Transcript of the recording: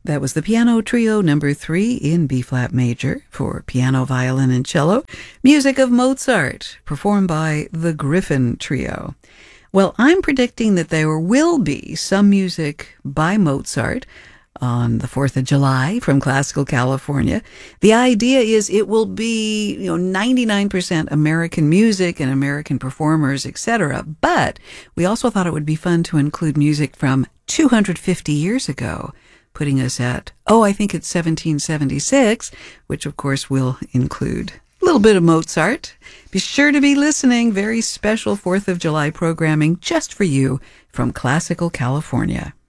That was the Piano Trio number 3 in B-flat major for piano, violin, and cello. Music of Mozart, performed by the Griffin Trio. Well, I'm predicting that there will be some music by Mozart on the 4th of July from Classical California. The idea is it will be, 99% American music and American performers, etc. But we also thought it would be fun to include music from 250 years ago, putting us at, I think it's 1776, which of course will include a little bit of Mozart. Be sure to be listening. Very special 4th of July programming just for you from Classical California.